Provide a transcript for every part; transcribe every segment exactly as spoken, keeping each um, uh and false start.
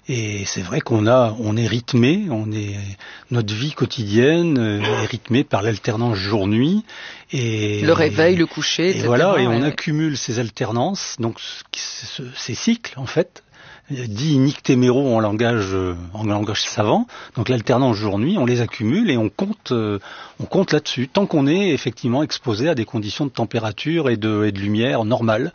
Et c'est vrai qu'on a, on est rythmé, on est, notre vie quotidienne est rythmée par l'alternance jour-nuit. Et le réveil, le coucher, et et cetera. voilà, et on ouais. accumule ces alternances, donc ces cycles en fait, dit nictéméro en langage en langage savant. Donc l'alternance jour-nuit, on les accumule et on compte, on compte là-dessus tant qu'on est effectivement exposé à des conditions de température et de, et de lumière normales.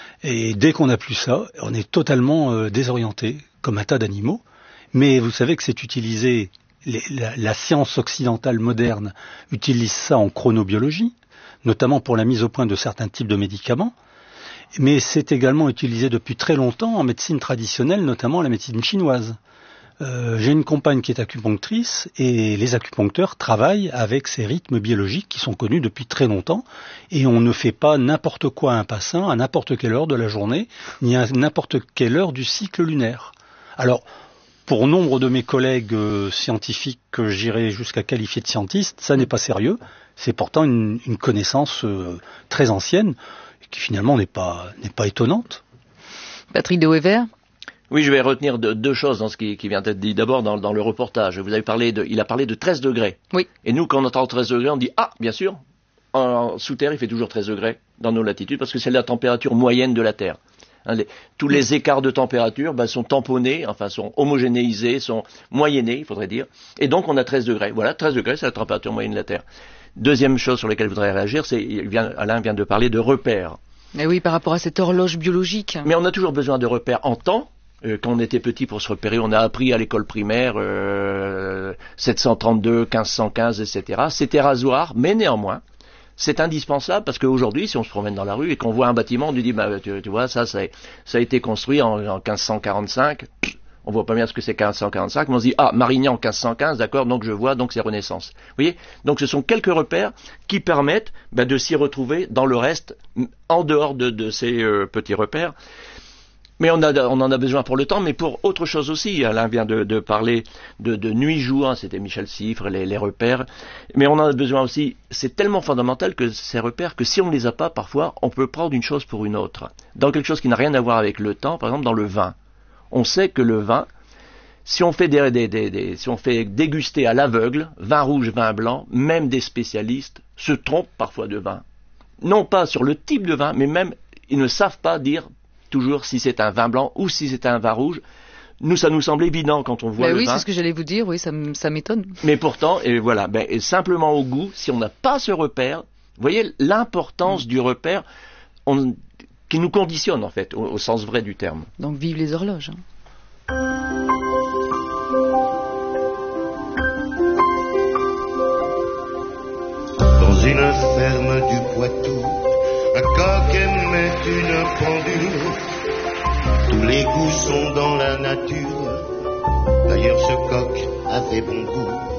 Et dès qu'on n'a plus ça, on est totalement euh, désorienté, comme un tas d'animaux. Mais vous savez que c'est utilisé, les, la, la science occidentale moderne utilise ça en chronobiologie, notamment pour la mise au point de certains types de médicaments. Mais c'est également utilisé depuis très longtemps en médecine traditionnelle, notamment la médecine chinoise. Euh, j'ai une compagne qui est acupunctrice et les acupuncteurs travaillent avec ces rythmes biologiques qui sont connus depuis très longtemps et on ne fait pas n'importe quoi à un patient à n'importe quelle heure de la journée ni à n'importe quelle heure du cycle lunaire. Alors, pour nombre de mes collègues euh, scientifiques que j'irais jusqu'à qualifier de scientistes, ça n'est pas sérieux. C'est pourtant une, une connaissance euh, très ancienne qui finalement n'est pas, n'est pas étonnante. Patrick de Wever. Oui, je vais retenir de, deux choses dans ce qui, qui vient d'être dit. D'abord, dans, dans le reportage, vous avez parlé de, il a parlé de treize degrés. Oui. Et nous, quand on entend treize degrés, on dit, ah, bien sûr, en, en sous terre, il fait toujours treize degrés dans nos latitudes, parce que c'est la température moyenne de la Terre. Hein, les, tous les écarts de température ben, sont tamponnés, enfin sont homogénéisés, sont moyennés, il faudrait dire. Et donc, on a treize degrés. Voilà, treize degrés, c'est la température moyenne de la Terre. Deuxième chose sur laquelle je voudrais réagir, c'est, il vient, Alain vient de parler de repères. Mais oui, par rapport à cette horloge biologique. Mais on a toujours besoin de repères en temps. Euh, quand on était petit pour se repérer, on a appris à l'école primaire euh, sept cent trente-deux, quinze cent quinze, et cetera. C'était rasoir, mais néanmoins, c'est indispensable parce qu'aujourd'hui, si on se promène dans la rue et qu'on voit un bâtiment, on nous dit, bah, tu, tu vois, ça, ça, ça a été construit en, en quinze cent quarante-cinq. On voit pas bien ce que c'est quinze cent quarante-cinq, mais on se dit, ah, Marignan quinze cent quinze, d'accord, donc je vois, donc c'est Renaissance. Vous voyez? Donc ce sont quelques repères qui permettent bah, de s'y retrouver dans le reste, en dehors de, de ces euh, petits repères. Mais on, a, on en a besoin pour le temps, mais pour autre chose aussi. Alain vient de, de parler de, de nuit-jour, hein, c'était Michel Siffre, les, les repères. Mais on en a besoin aussi, c'est tellement fondamental que ces repères, que si on ne les a pas, parfois, on peut prendre une chose pour une autre. Dans quelque chose qui n'a rien à voir avec le temps, par exemple dans le vin. On sait que le vin, si on fait, des, des, des, des, si on fait déguster à l'aveugle, vin rouge, vin blanc, même des spécialistes se trompent parfois de vin. Non pas sur le type de vin, mais même, ils ne savent pas dire toujours si c'est un vin blanc ou si c'est un vin rouge. Nous, ça nous semble évident quand on voit ben le oui, vin. Oui, c'est ce que j'allais vous dire, oui, ça, ça m'étonne. Mais pourtant, et voilà, ben, et simplement au goût, si on n'a pas ce repère, vous voyez l'importance mmh. du repère on, qui nous conditionne en fait, au, au sens vrai du terme. Donc vive les horloges. Hein. Dans une ferme du Poitou, un coq aimait une pendule. Tous les goûts sont dans la nature. D'ailleurs ce coq avait bon goût.